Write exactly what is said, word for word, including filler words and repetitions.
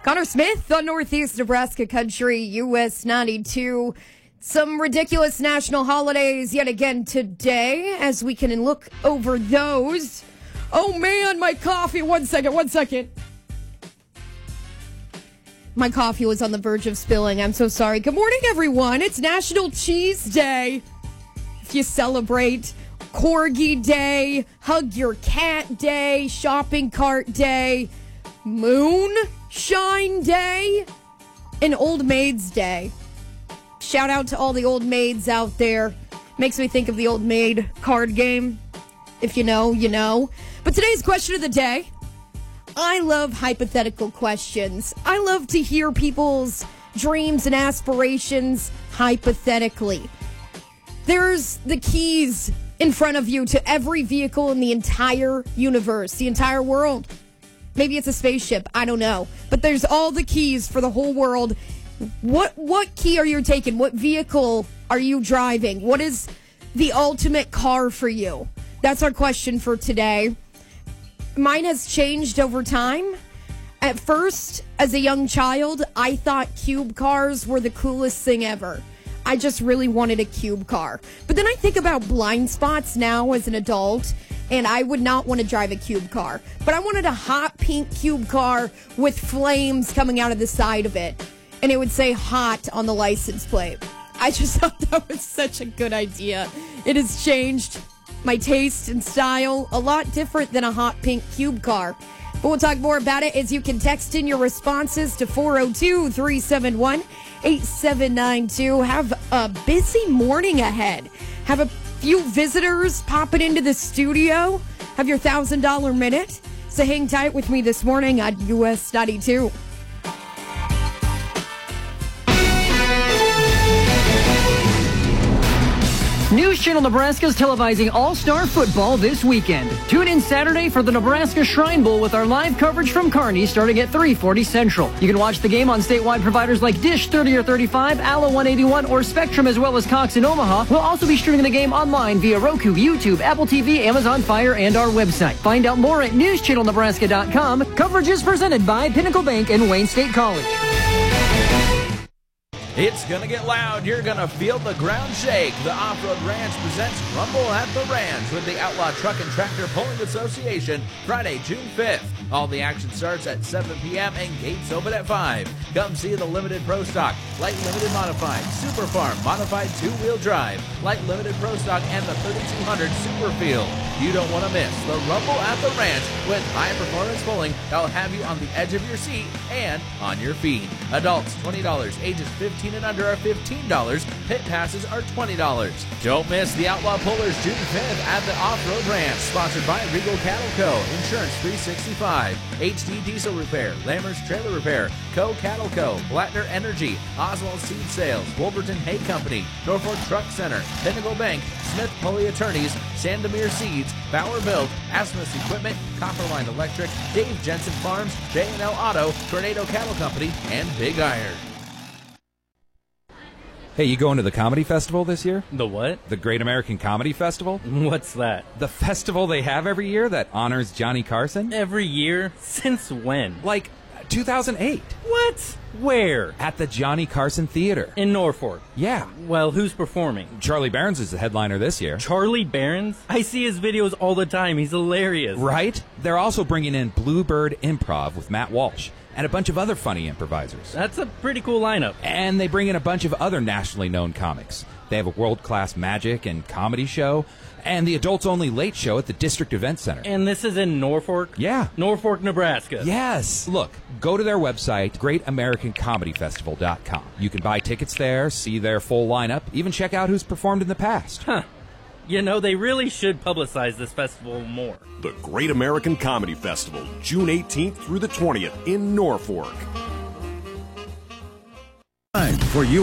Connor Smith on Northeast Nebraska Country, U S ninety-two. Some ridiculous national holidays yet again today as we can look over those. Oh man, my coffee. One second, one second. My coffee was on the verge of spilling. I'm so sorry. Good morning, everyone. It's National Cheese Day. If you celebrate Corgi Day, Hug Your Cat Day, Shopping Cart Day, Moonshine Day, and Old Maids Day. Shout out to all the old maids out there. Makes me think of the Old Maid card game. If you know, you know. But today's question of the day. I love hypothetical questions. I love to hear people's dreams and aspirations hypothetically. There's the keys in front of you to every vehicle in the entire universe, the entire world. Maybe it's a spaceship, I don't know. But there's all the keys for the whole world. What what key are you taking? What vehicle are you driving? What is the ultimate car for you? That's our question for today. Mine has changed over time. At first, as a young child, I thought cube cars were the coolest thing ever. I just really wanted a cube car. But then I think about blind spots now as an adult, and I would not want to drive a cube car. But I wanted a hot pink cube car with flames coming out of the side of it. And it would say hot on the license plate. I just thought that was such a good idea. It has changed my taste and style, a lot different than a hot pink cube car. But we'll talk more about it as you can text in your responses to four oh two, three seven one, eight seven nine two. Have a busy morning ahead. Have a few visitors popping into the studio. Have your one thousand dollars minute. So hang tight with me this morning on U S ninety-two. News Channel Nebraska is televising All-Star Football this weekend. Tune in Saturday for the Nebraska Shrine Bowl with our live coverage from Kearney starting at three forty Central. You can watch the game on statewide providers like Dish thirty or thirty-five, Allo one eighty-one, or Spectrum, as well as Cox in Omaha. We'll also be streaming the game online via Roku, YouTube, Apple T V, Amazon Fire, and our website. Find out more at news channel nebraska dot com. Coverage is presented by Pinnacle Bank and Wayne State College. It's going to get loud. You're going to feel the ground shake. The Off-Road Ranch presents Rumble at the Ranch with the Outlaw Truck and Tractor Pulling Association Friday, June fifth. All the action starts at seven p.m. and gates open at five. Come see the Limited Pro Stock, Light Limited Modified, Super Farm Modified two-wheel drive, Light Limited Pro Stock, and the thirty-two hundred Super Field. You don't want to miss the Rumble at the Ranch with high-performance pulling that'll have you on the edge of your seat and on your feet. Adults, twenty dollars. Ages fifteen and under are fifteen dollars. Pit passes are twenty dollars. Don't miss the Outlaw Pullers June fifth at the Off-Road Ranch, sponsored by Regal Cattle Co., Insurance three sixty-five, H D Diesel Repair, Lammers Trailer Repair, Co. Cattle Co., Blattner Energy, Oswald Seed Sales, Wolverton Hay Company, Norfolk Truck Center, Pinnacle Bank, Smith Pulley Attorneys, Sandomir Seeds, Bauer Built, Asmus Equipment, Copperline Electric, Dave Jensen Farms, J and L Auto, Tornado Cattle Company, and Big Iron. Hey, you going to the comedy festival this year? The what? The Great American Comedy Festival? What's that? The festival they have every year that honors Johnny Carson? Every year? Since when? Like two thousand eight. What? Where? At the Johnny Carson Theater. In Norfolk? Yeah. Well, who's performing? Charlie Barons is the headliner this year. Charlie Barons? I see his videos all the time. He's hilarious. Right? They're also bringing in Bluebird Improv with Matt Walsh and a bunch of other funny improvisers. That's a pretty cool lineup. And they bring in a bunch of other nationally known comics. They have a world-class magic and comedy show, and the adults-only late show at the District Event Center. And this is in Norfolk? Yeah. Norfolk, Nebraska. Yes. Look, go to their website, great american comedy festival dot com. You can buy tickets there, see their full lineup, even check out who's performed in the past. Huh. You know, they really should publicize this festival more. The Great American Comedy Festival, June eighteenth through the twentieth in Norfolk. For you.